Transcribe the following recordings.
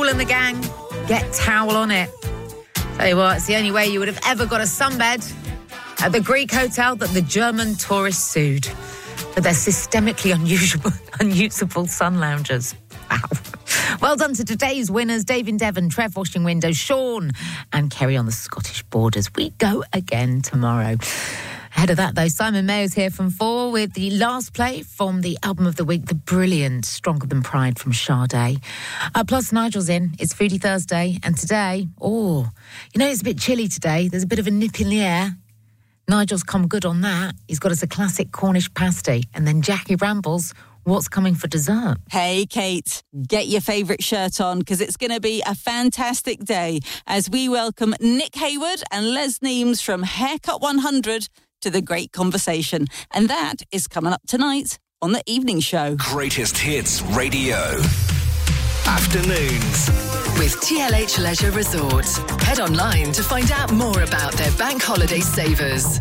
Kool and the gang, get towel on it. Tell you what, it's the only way you would have ever got a sunbed at the Greek hotel that the German tourists sued for their systemically unusable sun loungers. Wow. Well done to today's winners, Dave in Devon, Trev washing windows, Sean and Kerry on the Scottish borders. We go again tomorrow. Ahead of that, though, Simon Mayo's here from 4 with the last play from the album of the week, the brilliant Stronger Than Pride from Sade. Plus, Nigel's in. It's Foodie Thursday. And today, it's a bit chilly today. There's a bit of a nip in the air. Nigel's come good on that. He's got us a classic Cornish pasty. And then Jackie rambles, what's coming for dessert? Hey, Kate, get your favourite shirt on because it's going to be a fantastic day as we welcome Nick Hayward and Les Neems from Haircut 100 to the Great Conversation. And that is coming up tonight on the evening show. Greatest Hits Radio. Afternoons. With TLH Leisure Resorts. Head online to find out more about their bank holiday savers.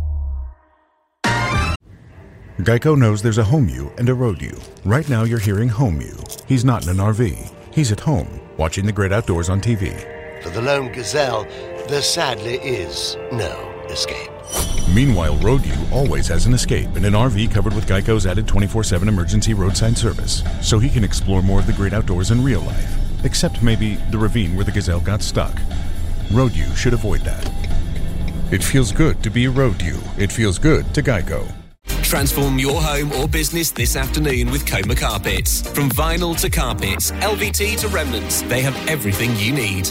Geico knows there's a home you and a road you. Right now you're hearing home you. He's not in an RV. He's at home, watching the great outdoors on TV. For the lone gazelle, there sadly is no escape. Meanwhile, road you always has an escape in an RV covered with Geico's added 24/7 emergency roadside service, so he can explore more of the great outdoors in real life. Except maybe the ravine where the gazelle got stuck. Road you should avoid that. It feels good to be road you. It feels good to Geico. Transform your home or business this afternoon with Coma Carpets. From vinyl to carpets, LVT to remnants, they have everything you need.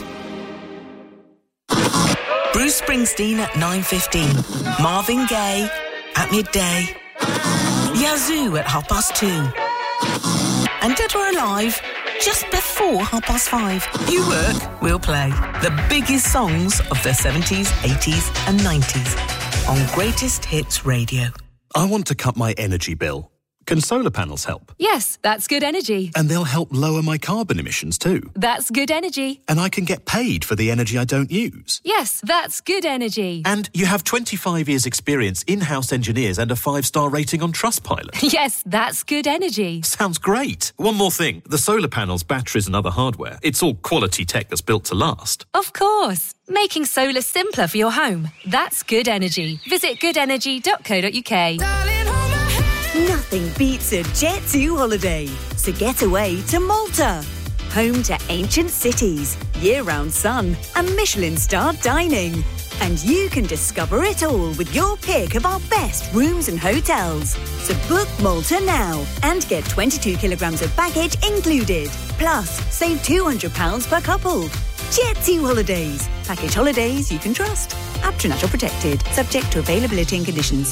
Bruce Springsteen at 9:15. Marvin Gaye at midday. Yazoo at 2:30. And Dead or Alive just before 5:30. You work, we'll play. The biggest songs of the 70s, 80s and 90s on Greatest Hits Radio. I want to cut my energy bill. Can solar panels help? Yes, that's good energy. And they'll help lower my carbon emissions too. That's good energy. And I can get paid for the energy I don't use. Yes, that's good energy. And you have 25 years experience, in-house engineers and a 5-star rating on Trustpilot. Yes, that's good energy. Sounds great. One more thing. The solar panels, batteries and other hardware, it's all quality tech that's built to last. Of course. Making solar simpler for your home. That's good energy. Visit goodenergy.co.uk. Nothing beats a Jet2 holiday. So get away to Malta. Home to ancient cities, year-round sun and Michelin-starred dining. And you can discover it all with your pick of our best rooms and hotels. So book Malta now and get 22 kilograms of baggage included. Plus, save £200 per couple. Jet2 Holidays. Package holidays you can trust. Abtranational protected. Subject to availability and conditions.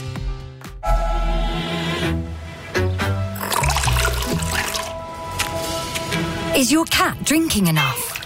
Is your cat drinking enough?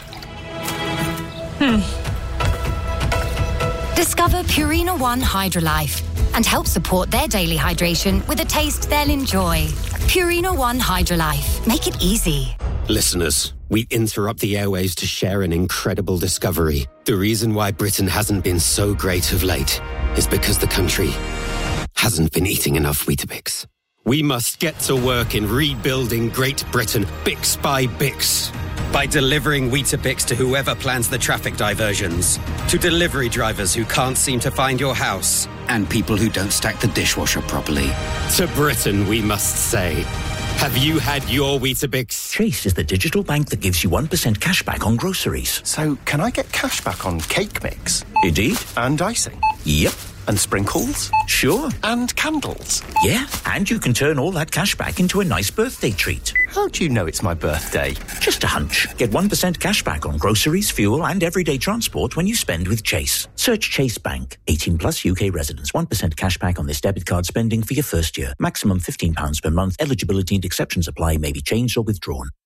Discover Purina One Hydrolife and help support their daily hydration with a taste they'll enjoy. Purina One Hydrolife. Make it easy. Listeners, we interrupt the airwaves to share an incredible discovery. The reason why Britain hasn't been so great of late is because the country hasn't been eating enough Weetabix. We must get to work in rebuilding Great Britain, Bix by Bix. By delivering Weetabix to whoever plans the traffic diversions, to delivery drivers who can't seem to find your house, and people who don't stack the dishwasher properly. To Britain, we must say, have you had your Weetabix? Chase is the digital bank that gives you 1% cash back on groceries. So, can I get cash back on cake mix? Indeed. And icing? Yep. And sprinkles? Sure. And candles? Yeah, and you can turn all that cash back into a nice birthday treat. How do you know it's my birthday? Just a hunch. Get 1% cash back on groceries, fuel and everyday transport when you spend with Chase. Search Chase Bank. 18 plus UK residents. 1% cash back on this debit card spending for your first year. Maximum £15 per month. Eligibility and exceptions apply. May be changed or withdrawn.